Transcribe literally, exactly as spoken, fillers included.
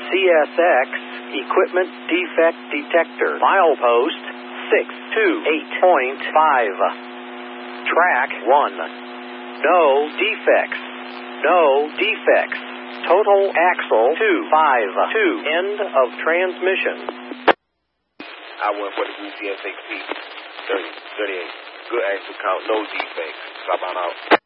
C S X Equipment Defect Detector. Milepost six two eight point five. Track one. No defects. No defects. Total axle two five two. End of transmission. I went for the Group C S X P thirty, thirty-eight. Good axle count, no defects. Stop on out.